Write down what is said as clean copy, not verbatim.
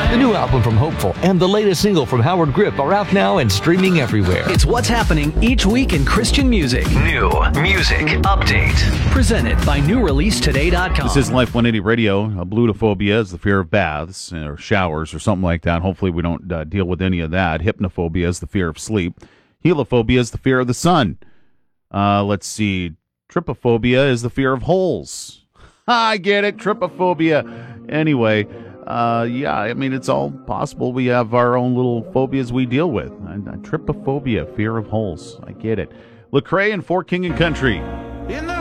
The new album from Hopeful and the latest single from Howard Grip are out now and streaming everywhere. It's what's happening each week in Christian music. New music update. Presented by NewReleaseToday.com. This is Life 180 Radio. Blutophobia is the fear of baths or showers or something like that. Hopefully we don't deal with any of that. Hypnophobia is the fear of sleep. Helophobia is the fear of the sun. Let's see. Trypophobia is the fear of holes. I get it. Trypophobia. Anyway, yeah, I mean, it's all possible. We have our own little phobias we deal with. Trypophobia, fear of holes. I get it. Lecrae and Fort King and Country.